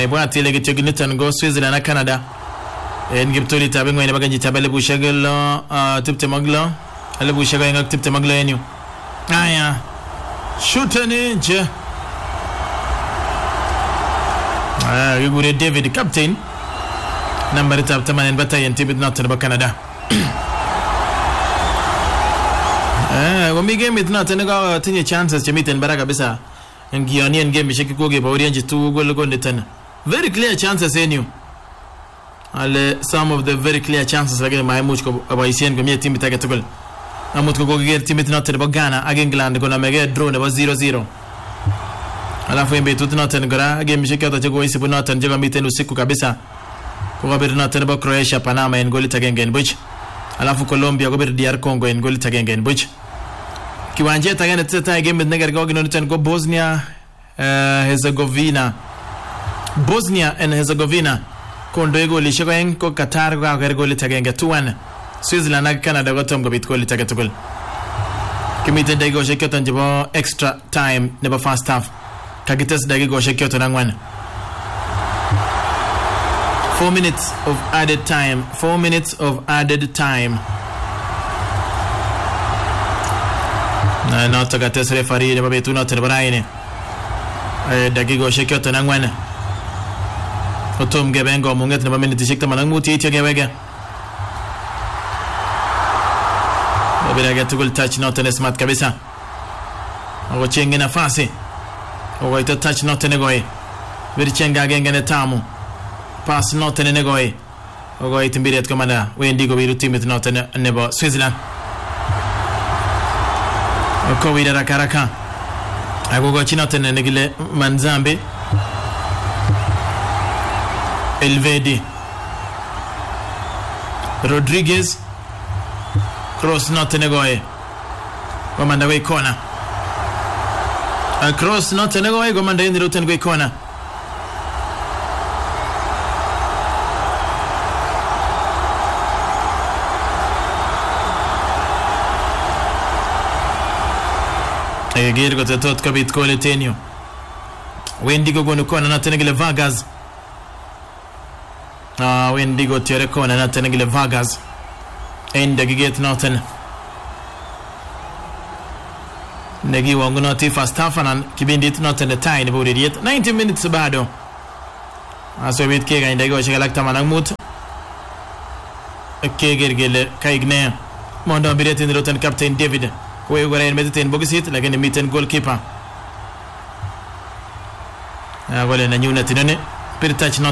bwati ile kityo go Switzerland na Canada en giptoli tabe ngoyne baganji tabele bushagelo tipte maglo ale bushaga ngak tipte maglo enyu aya shutani je yugure David captain number tab tamanen batayen tibit not ba Canada wamige mit not ne tinye chances chemiten baraka bisa ngioni game shiki koge ba orienji tu gol netan very clear chances enyu ale some of the very clear chances again my much ko abaisien ko mi team bitaka tugol amut ko goge team not ba Ghana ag England ko na mege draw ne ba 0-0 alafu embe tu not ne gara game shiki to go isibu not ne jaga miten usiku kabisa ko gaber not ne ba Croatia Panama en gol tagengen buch alafu Colombia go ber DR Congo en gol tagengen buch kiwanje tagene teta game ne gara go ten go Bosnia and Herzegovina kondo ego lishiko en ko Qatar go agar gol tagenge 2-1 Switzerland and Canada go tom go bit gol tagetugol kimite dego sheketon jibo extra time never first half kagites dego sheketon nangwan 4 minutes of added time na not tagates referee ne babetu not baraine dego sheketon nangwan otom gebengo munget ne ba minute shikta manang muti tegewege Obiraga tugul touch not ne smart kabisa ogo chenge nafasi ogo ito touch not ne goe birichenga gengene tamu pass not ne goe ogo itimbiriat komanda wendigo biru timit not ne bo Switzerland oko widara karaka agogo chinote ne gile Manzambe Elvedi Rodriguez cross not negoe komanda we corner a cross not negoe komanda in roten we corner Gergo tot kabit koletenio Wendigo gonu corner not negile Vargas Wendigo tiere corner not negile Vargas Ende giget noten Negi wangu noti first half anan kibindit noten the time buri diet 90 minutes bado aso bit kega inde go shigalak tamanang mut kegergele kaigne mondo biretin roten captain David ko yugore en mediten bogisit lakini miten goalkeeper gole na nyuna tinane per touch